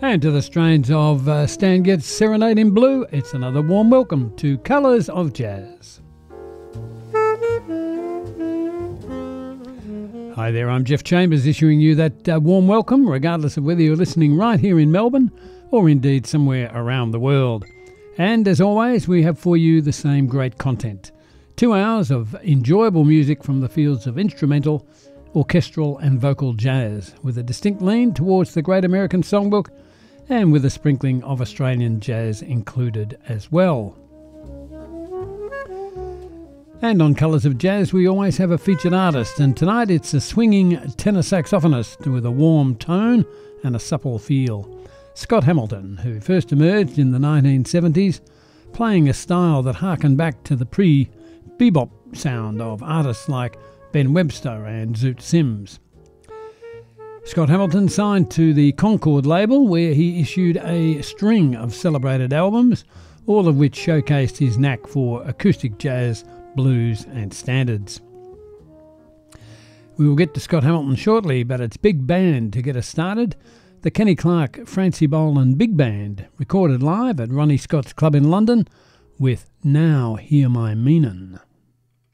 And to the strains of Stan Getz' Serenade in Blue, it's another warm welcome to Colours of Jazz. Hi there, I'm Jeff Chambers issuing you that warm welcome, regardless of whether you're listening right here in Melbourne or indeed somewhere around the world. And as always, we have for you the same great content. 2 hours of enjoyable music from the fields of instrumental, orchestral and vocal jazz, with a distinct lean towards the Great American Songbook and with a sprinkling of Australian jazz included as well. And on Colours of Jazz, we always have a featured artist, and tonight it's a swinging tenor saxophonist with a warm tone and a supple feel. Scott Hamilton, who first emerged in the 1970s, playing a style that harkened back to the pre-bebop sound of artists like Ben Webster and Zoot Sims. Scott Hamilton signed to the Concord label, where he issued a string of celebrated albums, all of which showcased his knack for acoustic jazz, blues and standards. We will get to Scott Hamilton shortly, but it's big band to get us started. The Kenny Clarke Francie Boland Big Band, recorded live at Ronnie Scott's Club in London with Now Hear My Meanin'.